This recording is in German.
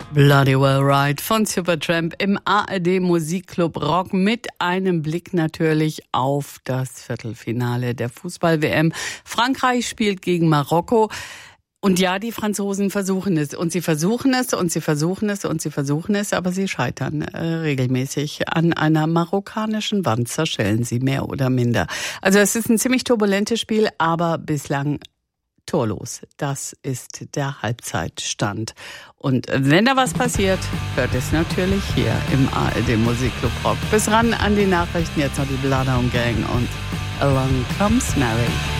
Bloody Well Right von Supertramp im ARD Musikclub Rock mit einem Blick natürlich auf das Viertelfinale der Fußball-WM. Frankreich spielt gegen Marokko. Und ja, die Franzosen versuchen es. Und sie versuchen es und sie versuchen es und sie versuchen es, aber sie scheitern regelmäßig. An einer marokkanischen Wand zerschellen sie mehr oder minder. Also es ist ein ziemlich turbulentes Spiel, aber bislang torlos. Das ist der Halbzeitstand. Und wenn da was passiert, hört es natürlich hier im ARD Musikclub Rock. Bis ran an die Nachrichten, jetzt noch die Bloodhound Gang und Along Comes Mary.